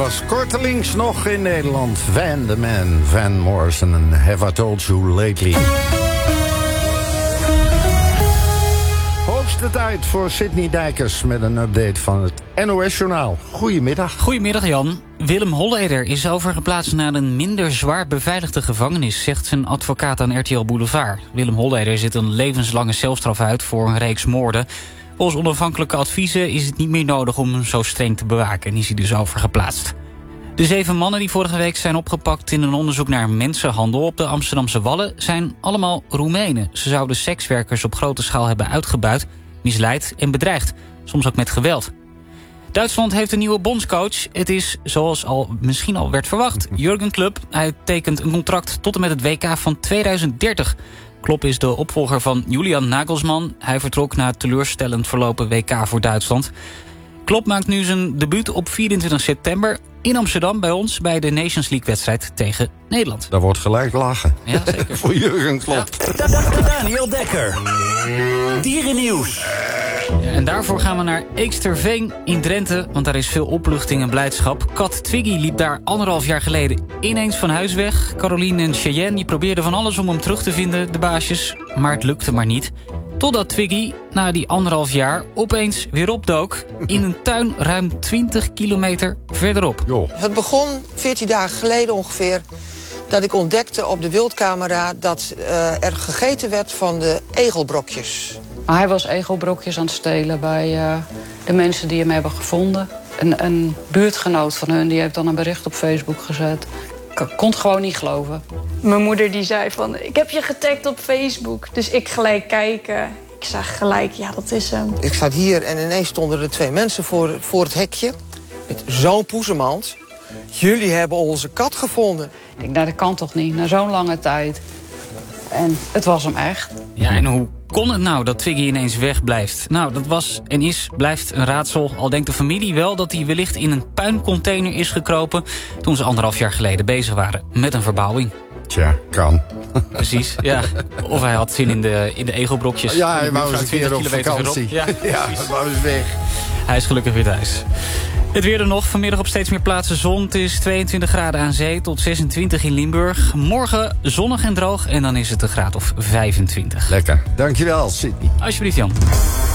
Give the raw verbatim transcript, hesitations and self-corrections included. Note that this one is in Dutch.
was kortelings nog in Nederland. Van the Man, Van Morrison en Have I Told You Lately. Hoogste tijd voor Sidney Dijkers met een update van het N O S-journaal. Goedemiddag. Goedemiddag, Jan. Willem Holleder is overgeplaatst naar een minder zwaar beveiligde gevangenis, zegt zijn advocaat aan R T L Boulevard. Willem Holleder zit een levenslange celstraf uit voor een reeks moorden. Volgens onafhankelijke adviezen is het niet meer nodig om hem zo streng te bewaken en is hij dus overgeplaatst. De zeven mannen die vorige week zijn opgepakt in een onderzoek naar mensenhandel op de Amsterdamse Wallen zijn allemaal Roemenen. Ze zouden sekswerkers op grote schaal hebben uitgebuit, misleid en bedreigd, soms ook met geweld. Duitsland heeft een nieuwe bondscoach. Het is, zoals al misschien al werd verwacht, Jurgen Klopp. Hij tekent een contract tot en met het W K van tweeduizend dertig. Klopp is de opvolger van Julian Nagelsmann. Hij vertrok na het teleurstellend verlopen W K voor Duitsland. Klopp maakt nu zijn debuut op vierentwintig september in Amsterdam bij ons bij de Nations League-wedstrijd tegen Nederland. Daar wordt gelijk lachen. Ja, zeker. Voor Jurgen Klopp. Ja. Daniel Dekker. Dierennieuws. Ja, en daarvoor gaan we naar Eeksterveen in Drenthe, want daar is veel opluchting en blijdschap. Kat Twiggy liep daar anderhalf jaar geleden ineens van huis weg. Caroline en Cheyenne die probeerden van alles om hem terug te vinden, de baasjes, maar het lukte maar niet. Totdat Twiggy, na die anderhalf jaar, opeens weer opdook in een tuin ruim twintig kilometer verderop. Jo. Het begon veertien dagen geleden ongeveer dat ik ontdekte op de wildcamera dat uh, er gegeten werd van de egelbrokjes. Hij was egelbrokjes aan het stelen bij uh, de mensen die hem hebben gevonden. Een, een buurtgenoot van hun die heeft dan een bericht op Facebook gezet. Ik kon het gewoon niet geloven. Mijn moeder die zei van, ik heb je getagd op Facebook. Dus ik gelijk kijken. Ik zag gelijk, ja, dat is hem. Ik zat hier en ineens stonden er twee mensen voor, voor het hekje. Met zo'n poesemand. Jullie hebben onze kat gevonden. Ik denk, nou, dat kan toch niet, na zo'n lange tijd. En het was hem echt. Ja, en hoe kon het nou dat Twiggy ineens wegblijft? Nou, dat was en is, blijft een raadsel. Al denkt de familie wel dat hij wellicht in een puincontainer is gekropen toen ze anderhalf jaar geleden bezig waren met een verbouwing. Tja, kan. Precies, ja. Of hij had zin in de, in de egelbrokjes. Ja, hij wou eens een keer op vakantie. Ja, ja, hij wou eens weg. Hij is gelukkig weer thuis. Het weer er nog. Vanmiddag op steeds meer plaatsen zon. Het is tweeëntwintig graden aan zee tot zesentwintig in Limburg. Morgen zonnig en droog en dan is het een graad of vijfentwintig. Lekker. Dankjewel, Sidney. Alsjeblieft, Jan.